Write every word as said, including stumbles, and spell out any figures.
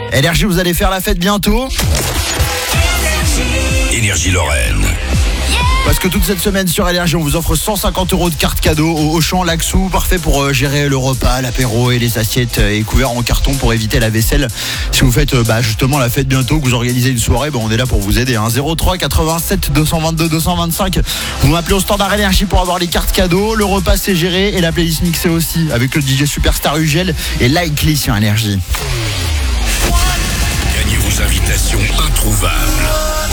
L R J, vous allez faire la fête bientôt. Énergie Lorraine. Parce que toute cette semaine sur L R J, on vous offre cent cinquante euros de carte cadeau au Auchan Laxou, parfait pour euh, gérer le repas, l'apéro et les assiettes euh, et couverts en carton pour éviter la vaisselle. Si vous faites euh, bah, justement la fête bientôt, que vous organisez une soirée, bah, on est là pour vous aider. Hein. zéro trois quatre-vingt-sept deux cent vingt-deux deux cent vingt-cinq. Vous m'appelez au standard L R J pour avoir les cartes cadeaux, le repas c'est géré et la playlist mixée aussi avec le D J Superstar Ugel et Likely sur L R J. Gagnez vos invitations introuvables.